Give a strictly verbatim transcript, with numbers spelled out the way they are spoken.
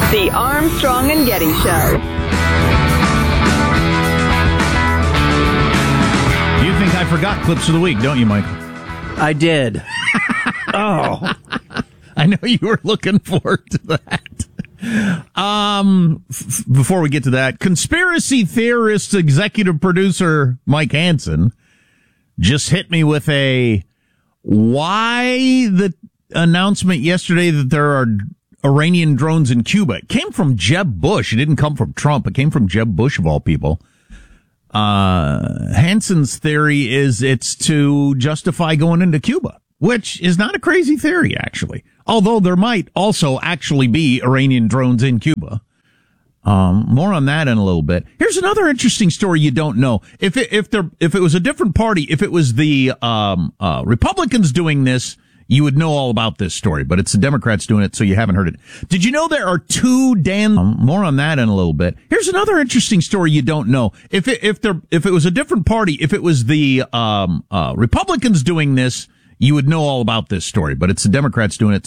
The Armstrong and Getty Show. You think I forgot clips of the week, don't you, Mike? I did. Oh. I know you were looking forward to that. Um, f- before we get to that, conspiracy theorist executive producer Mike Hansen just hit me with a why the announcement yesterday that there are Iranian drones in Cuba. It came from Jeb Bush. It didn't come from Trump. It came from Jeb Bush, of all people. Uh, Hansen's theory is it's to justify going into Cuba, which is not a crazy theory, actually. Although there might also actually be Iranian drones in Cuba. Um, more on that in a little bit. Here's another interesting story you don't know. If it, if there, if it was a different party, if it was the, um, uh, Republicans doing this, you would know all about this story, but it's the Democrats doing it, so you haven't heard it. Did you know there are two Dan, um, more on that in a little bit. Here's another interesting story you don't know. If it, if there, if it was a different party, if it was the, um, uh, Republicans doing this, you would know all about this story, but it's the Democrats doing it.